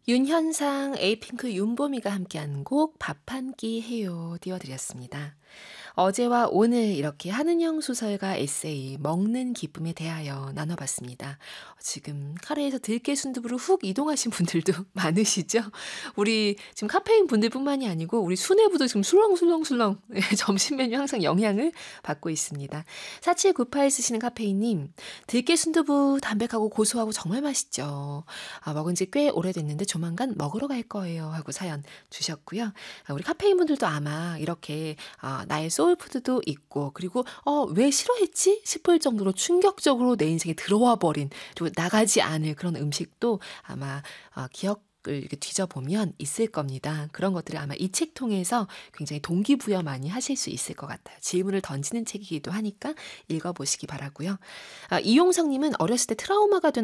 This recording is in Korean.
윤현상, 에이핑크, 윤보미가 함께한 곡 밥 한 끼 해요 띄워드렸습니다. 어제와 오늘 이렇게 한은영 소설가 에세이 먹는 기쁨에 대하여 나눠봤습니다. 지금 카레에서 들깨 순두부로 훅 이동하신 분들도 많으시죠? 우리 지금 카페인 분들뿐만이 아니고 우리 수뇌부도 지금 술렁술렁술렁 점심 메뉴 항상 영향을 받고 있습니다. 4798 쓰시는 카페인님, 들깨 순두부 담백하고 고소하고 정말 맛있죠. 먹은 지 꽤 오래됐는데 조만간 먹으러 갈 거예요 하고 사연 주셨고요. 우리 카페인 분들도 아마 이렇게 나의 소울푸드도 있고, 그리고 왜 싫어했지 싶을 정도로 충격적으로 내 인생에 들어와 버린, 그리고 나가지 않을 그런 음식도 아마 기억을 이렇게 뒤져보면 있을 겁니다. 그런 것들을 아마 이 책 통해서 굉장히 동기부여 많이 하실 수 있을 것 같아요. 질문을 던지는 책이기도 하니까 읽어보시기 바라고요. 이용성님은 어렸을 때 트라우마가 된